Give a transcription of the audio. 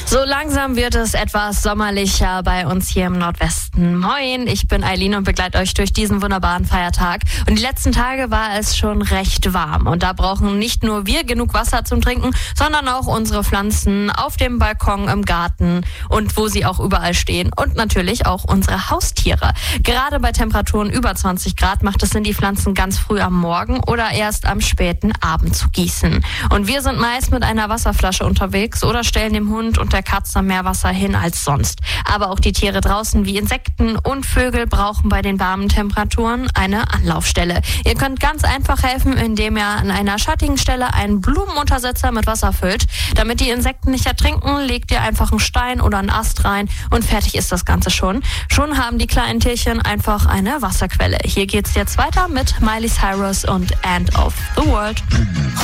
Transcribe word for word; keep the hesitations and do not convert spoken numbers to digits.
So langsam wird es etwas sommerlicher bei uns hier im Nordwesten. Moin, ich bin Eileen und begleite euch durch diesen wunderbaren Feiertag. Und die letzten Tage war es schon recht warm. Und da brauchen nicht nur wir genug Wasser zum Trinken, sondern auch unsere Pflanzen auf dem Balkon, im Garten und wo sie auch überall stehen. Und natürlich auch unsere Haustiere. Gerade bei Temperaturen über zwanzig Grad macht es Sinn, die Pflanzen ganz früh am Morgen oder erst am späten Abend zu gießen. Und wir sind meist mit einer Wasserflasche unterwegs oder stellen dem Hund und der Katze mehr Wasser hin als sonst. Aber auch die Tiere draußen wie Insekten und Vögel brauchen bei den warmen Temperaturen eine Anlaufstelle. Ihr könnt ganz einfach helfen, indem ihr an einer schattigen Stelle einen Blumenuntersetzer mit Wasser füllt. Damit die Insekten nicht ertrinken, legt ihr einfach einen Stein oder einen Ast rein und fertig ist das Ganze schon. Schon haben die kleinen Tierchen einfach eine Wasserquelle. Hier geht's jetzt weiter mit Miley Cyrus und End of the World.